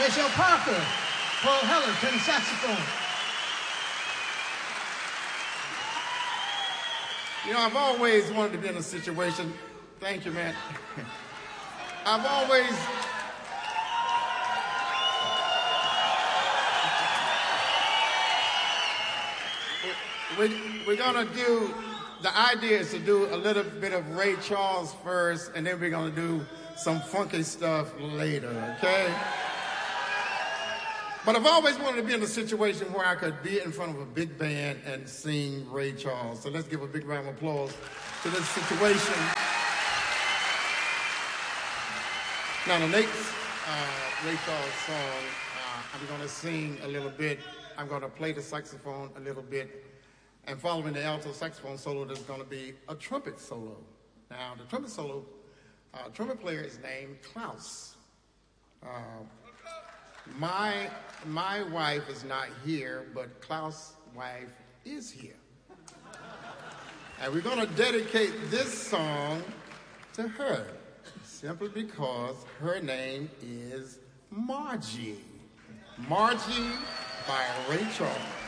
Michelle Parker, Paul Heller, saxophone. You know, I've always wanted to be in a situation. Thank you, man. I've always. We're gonna do. The idea is to do a little bit of Ray Charles first, and then we're gonna do some funky stuff later. Okay? But I've always wanted to be in a situation where I could be in front of a big band and sing Ray Charles. So let's give a big round of applause to this situation. Now, the next Ray Charles song, I'm going to sing a little bit. I'm going to play the saxophone a little bit. And following the alto saxophone solo, there's going to be a trumpet solo. Now, the trumpet solo, trumpet player is named Klaus. My wife is not here, but Klaus' wife is here. And we're going to dedicate this song to her, simply because her name is Margie. Margie by Ray Charles.